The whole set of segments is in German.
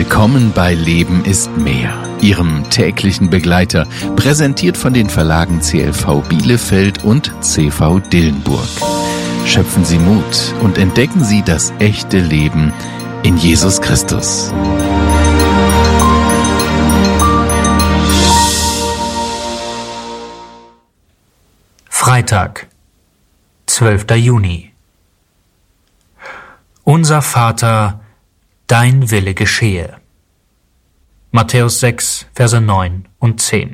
Willkommen bei Leben ist mehr, Ihrem täglichen Begleiter, präsentiert von den Verlagen CLV Bielefeld und CV Dillenburg. Schöpfen Sie Mut und entdecken Sie das echte Leben in Jesus Christus. Freitag, 12. Juni. Unser Vater, dein Wille geschehe. Matthäus 6, Verse 9 und 10.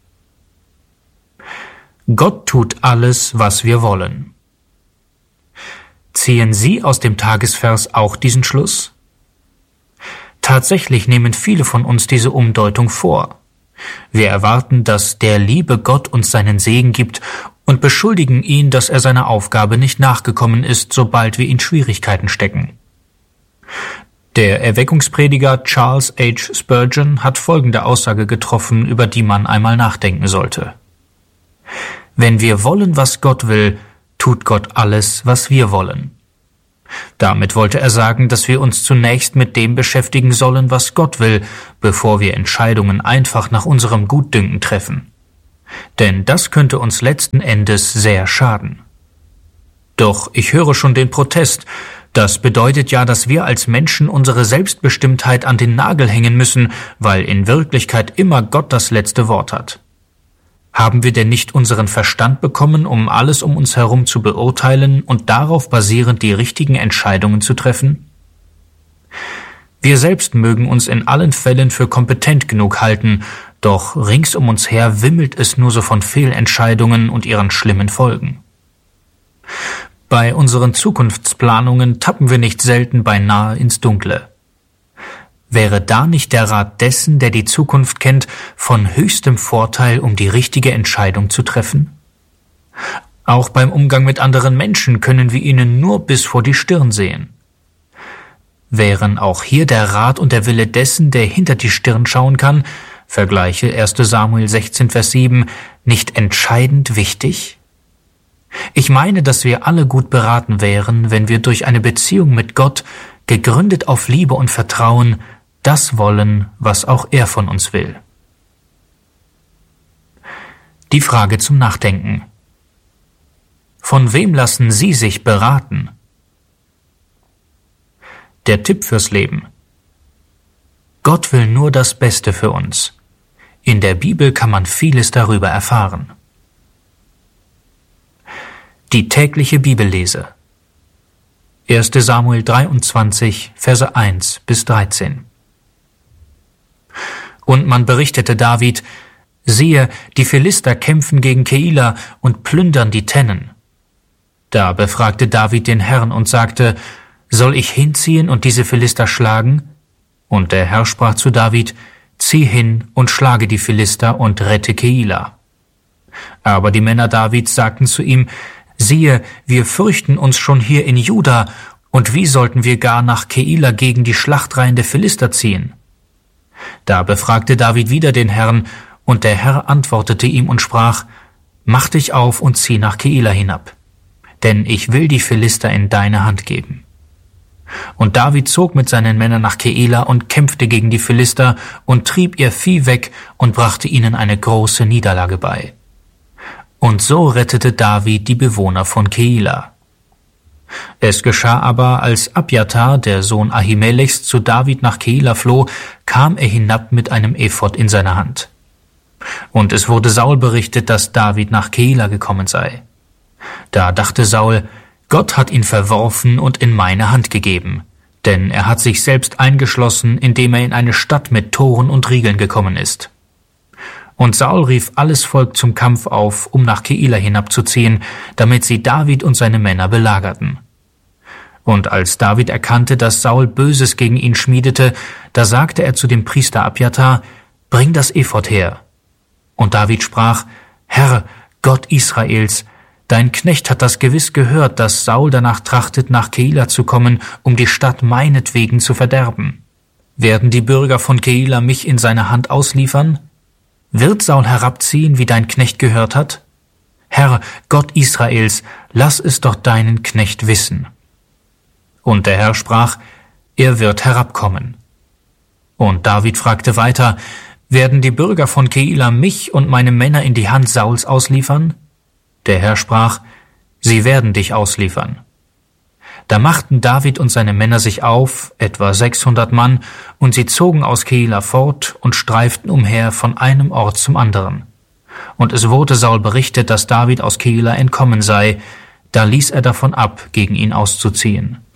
Gott tut alles, was wir wollen. Ziehen Sie aus dem Tagesvers auch diesen Schluss? Tatsächlich nehmen viele von uns diese Umdeutung vor. Wir erwarten, dass der liebe Gott uns seinen Segen gibt und beschuldigen ihn, dass er seiner Aufgabe nicht nachgekommen ist, sobald wir in Schwierigkeiten stecken. Der Erweckungsprediger Charles H. Spurgeon hat folgende Aussage getroffen, über die man einmal nachdenken sollte. Wenn wir wollen, was Gott will, tut Gott alles, was wir wollen. Damit wollte er sagen, dass wir uns zunächst mit dem beschäftigen sollen, was Gott will, bevor wir Entscheidungen einfach nach unserem Gutdünken treffen. Denn das könnte uns letzten Endes sehr schaden. Doch ich höre schon den Protest. Das bedeutet ja, dass wir als Menschen unsere Selbstbestimmtheit an den Nagel hängen müssen, weil in Wirklichkeit immer Gott das letzte Wort hat. Haben wir denn nicht unseren Verstand bekommen, um alles um uns herum zu beurteilen und darauf basierend die richtigen Entscheidungen zu treffen? Wir selbst mögen uns in allen Fällen für kompetent genug halten, doch rings um uns her wimmelt es nur so von Fehlentscheidungen und ihren schlimmen Folgen. Bei unseren Zukunftsplanungen tappen wir nicht selten beinahe ins Dunkle. Wäre da nicht der Rat dessen, der die Zukunft kennt, von höchstem Vorteil, um die richtige Entscheidung zu treffen? Auch beim Umgang mit anderen Menschen können wir ihnen nur bis vor die Stirn sehen. Wären auch hier der Rat und der Wille dessen, der hinter die Stirn schauen kann, vergleiche 1. Samuel 16, Vers 7, nicht entscheidend wichtig? Ich meine, dass wir alle gut beraten wären, wenn wir durch eine Beziehung mit Gott, gegründet auf Liebe und Vertrauen, das wollen, was auch er von uns will. Die Frage zum Nachdenken. Von wem lassen Sie sich beraten? Der Tipp fürs Leben. Gott will nur das Beste für uns. In der Bibel kann man vieles darüber erfahren. Die tägliche Bibellese. 1. Samuel 23, Verse 1 bis 13. Und man berichtete David, siehe, die Philister kämpfen gegen Keila und plündern die Tennen. Da befragte David den Herrn und sagte, soll ich hinziehen und diese Philister schlagen? Und der Herr sprach zu David, zieh hin und schlage die Philister und rette Keila. Aber die Männer Davids sagten zu ihm, siehe, wir fürchten uns schon hier in Juda, und wie sollten wir gar nach Keila gegen die Schlachtreihen der Philister ziehen? Da befragte David wieder den Herrn, und der Herr antwortete ihm und sprach, mach dich auf und zieh nach Keila hinab, denn ich will die Philister in deine Hand geben. Und David zog mit seinen Männern nach Keila und kämpfte gegen die Philister und trieb ihr Vieh weg und brachte ihnen eine große Niederlage bei. Und so rettete David die Bewohner von Keila. Es geschah aber, als Abjatar, der Sohn Ahimelechs, zu David nach Keila floh, kam er hinab mit einem Ephod in seiner Hand. Und es wurde Saul berichtet, dass David nach Keila gekommen sei. Da dachte Saul, Gott hat ihn verworfen und in meine Hand gegeben, denn er hat sich selbst eingeschlossen, indem er in eine Stadt mit Toren und Riegeln gekommen ist. Und Saul rief alles Volk zum Kampf auf, um nach Keila hinabzuziehen, damit sie David und seine Männer belagerten. Und als David erkannte, dass Saul Böses gegen ihn schmiedete, da sagte er zu dem Priester Abjatar, bring das Ephod her. Und David sprach, Herr, Gott Israels, dein Knecht hat das gewiss gehört, dass Saul danach trachtet, nach Keila zu kommen, um die Stadt meinetwegen zu verderben. Werden die Bürger von Keila mich in seine Hand ausliefern? Wird Saul herabziehen, wie dein Knecht gehört hat? Herr, Gott Israels, lass es doch deinen Knecht wissen. Und der Herr sprach, er wird herabkommen. Und David fragte weiter, werden die Bürger von Keila mich und meine Männer in die Hand Sauls ausliefern? Der Herr sprach, sie werden dich ausliefern. Da machten David und seine Männer sich auf, etwa 600 Mann, und sie zogen aus Keila fort und streiften umher von einem Ort zum anderen. Und es wurde Saul berichtet, dass David aus Keila entkommen sei, da ließ er davon ab, gegen ihn auszuziehen.